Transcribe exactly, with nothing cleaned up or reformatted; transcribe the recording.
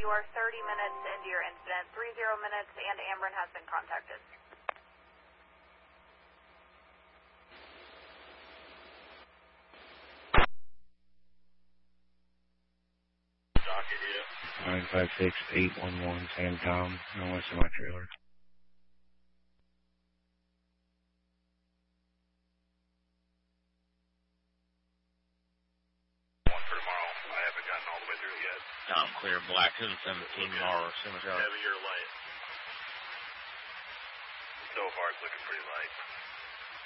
you are thirty minutes into your incident. Three zero minutes, and Ameren has been contacted. nine five six eight one one, Sam Tom, northwest of my trailer. One for tomorrow. I haven't gotten all the way through yet. Tom clear, Blackton, seventeen tomorrow, Cemetery. Heavy or light? So far it's looking pretty light.